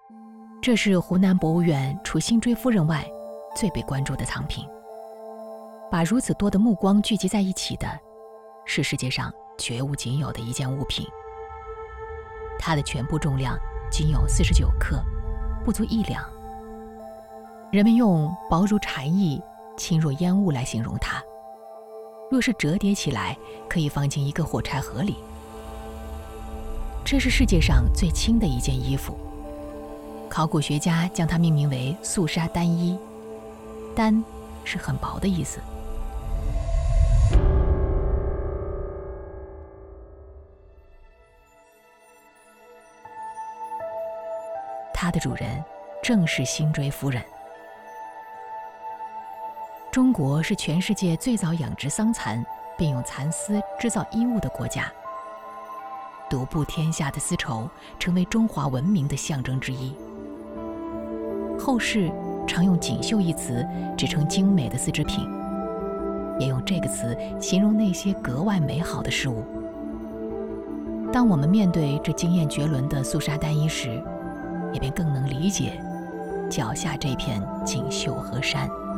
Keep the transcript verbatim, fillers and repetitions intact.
这是湖南博物院除辛追夫人外最被关注的藏品。把如此多的目光聚集在一起的，是世界上绝无仅有的一件物品。它的全部重量仅有四十九克，不足一两。人们用薄如蝉翼、轻若烟雾来形容它。若是折叠起来，可以放进一个火柴盒里。这是世界上最轻的一件衣服，考古学家将它命名为素纱单衣。单是很薄的意思。它的主人正是辛追夫人。中国是全世界最早养殖桑蚕并用蚕丝制造衣物的国家，独步天下的丝绸成为中华文明的象征之一。后世常用锦绣一词指称精美的丝织品，也用这个词形容那些格外美好的事物。当我们面对这惊艳绝伦的素纱单衣时，也便更能理解脚下这片锦绣河山。